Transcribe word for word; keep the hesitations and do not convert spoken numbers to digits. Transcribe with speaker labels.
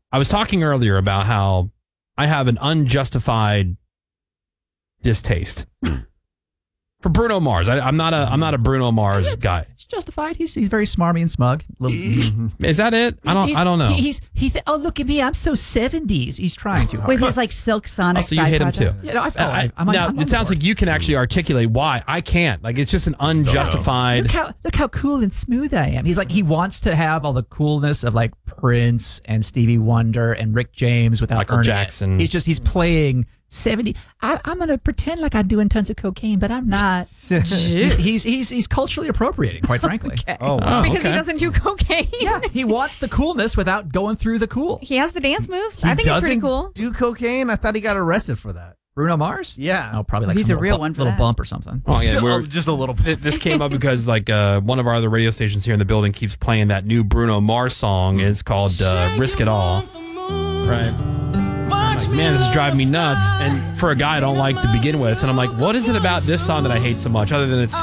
Speaker 1: I was talking earlier about how I have an unjustified distaste for Bruno Mars. I, I'm not a I'm not a Bruno Mars
Speaker 2: it's,
Speaker 1: guy.
Speaker 2: It's justified. He's he's very smarmy and smug. Little,
Speaker 1: Is that it? I don't
Speaker 2: he's,
Speaker 1: I don't know.
Speaker 2: He's he. Th- oh, look at me! I'm so seventies. He's trying too hard.
Speaker 3: With his like Silk Sonic.
Speaker 1: Oh, so you
Speaker 3: side
Speaker 1: hate him
Speaker 3: project.
Speaker 1: too.
Speaker 2: Yeah, no, I, oh,
Speaker 1: Uh,
Speaker 2: I, I'm,
Speaker 1: now
Speaker 2: I'm
Speaker 1: it sounds
Speaker 2: board.
Speaker 1: like you can actually articulate why. I can't. Like it's just an unjustified.
Speaker 2: Look how look how cool and smooth I am. He's like he wants to have all the coolness of like Prince and Stevie Wonder and Rick James without
Speaker 1: Michael
Speaker 2: earning
Speaker 1: Jackson.
Speaker 2: It. He's just he's playing seventy. I, I'm gonna pretend like I'm doing tons of cocaine, but I'm not. he's, he's he's he's culturally appropriating, quite frankly.
Speaker 3: Okay.
Speaker 4: Oh, wow.
Speaker 1: Oh,
Speaker 3: Because
Speaker 1: okay.
Speaker 3: he doesn't do cocaine.
Speaker 2: Yeah, he wants the coolness without going through the cool.
Speaker 3: He has the dance moves.
Speaker 4: He
Speaker 3: I think it's pretty
Speaker 4: doesn't
Speaker 3: cool.
Speaker 4: do cocaine? I thought he got arrested for that.
Speaker 2: Bruno Mars?
Speaker 4: Yeah.
Speaker 2: Oh, probably like
Speaker 3: He's
Speaker 2: some
Speaker 3: a
Speaker 2: little
Speaker 3: real
Speaker 2: bu-
Speaker 3: one for
Speaker 2: little
Speaker 3: that.
Speaker 2: bump or something.
Speaker 1: Oh yeah, we're,
Speaker 4: Oh, just a little
Speaker 1: Th- This came up because like uh, one of our other radio stations here in the building keeps playing that new Bruno Mars song. It's called uh, "Risk It All." Right. I'm like, man, this is driving me nuts. And for a guy I don't like to begin with, and I'm like, what is it about this song that I hate so much, other than it's